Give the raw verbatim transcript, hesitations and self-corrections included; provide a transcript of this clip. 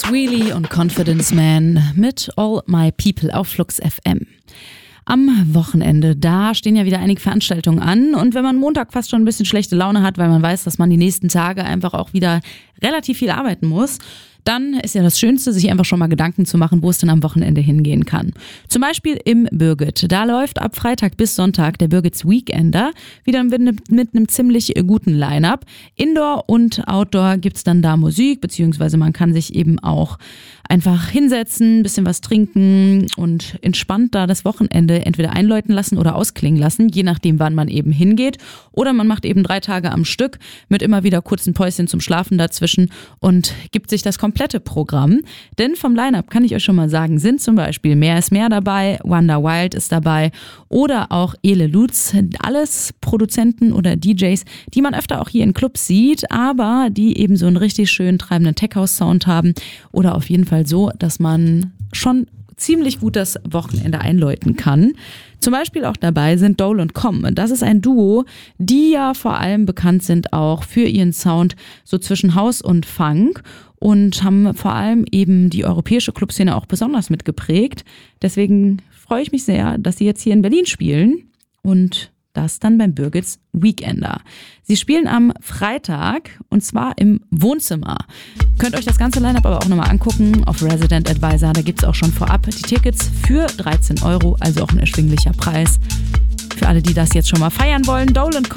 Wheelie und Confidence Man mit All My People auf Flux F M. Am Wochenende, da stehen ja wieder einige Veranstaltungen an und wenn man Montag fast schon ein bisschen schlechte Laune hat, weil man weiß, dass man die nächsten Tage einfach auch wieder relativ viel arbeiten muss, dann ist ja das Schönste, sich einfach schon mal Gedanken zu machen, wo es denn am Wochenende hingehen kann. Zum Beispiel im Birgit. Da läuft ab Freitag bis Sonntag der Birgits Weekender wieder mit, mit einem ziemlich guten Line-Up. Indoor und Outdoor gibt's dann da Musik, beziehungsweise man kann sich eben auch einfach hinsetzen, ein bisschen was trinken und entspannt da das Wochenende entweder einläuten lassen oder ausklingen lassen, je nachdem, wann man eben hingeht. Oder man macht eben drei Tage am Stück mit immer wieder kurzen Päuschen zum Schlafen dazwischen und gibt sich das komplette Programm. Denn vom Line-Up kann ich euch schon mal sagen, sind zum Beispiel Mehr ist mehr dabei, Wonder Wild ist dabei oder auch Ele Lutz. Alles Produzenten oder D Js, die man öfter auch hier in Clubs sieht, aber die eben so einen richtig schönen treibenden Tech-House-Sound haben oder auf jeden Fall so, dass man schon ziemlich gut das Wochenende einläuten kann. Zum Beispiel auch dabei sind Dole und Com. Das ist ein Duo, die ja vor allem bekannt sind auch für ihren Sound so zwischen House und Funk und haben vor allem eben die europäische Clubszene auch besonders mitgeprägt. Deswegen freue ich mich sehr, dass sie jetzt hier in Berlin spielen und das dann beim Birgits Weekender. Sie spielen am Freitag und zwar im Wohnzimmer. Könnt euch das ganze Line-Up aber auch nochmal angucken auf Resident Advisor. Da gibt es auch schon vorab die Tickets für dreizehn Euro, also auch ein erschwinglicher Preis. Für alle, die das jetzt schon mal feiern wollen, Dole und Com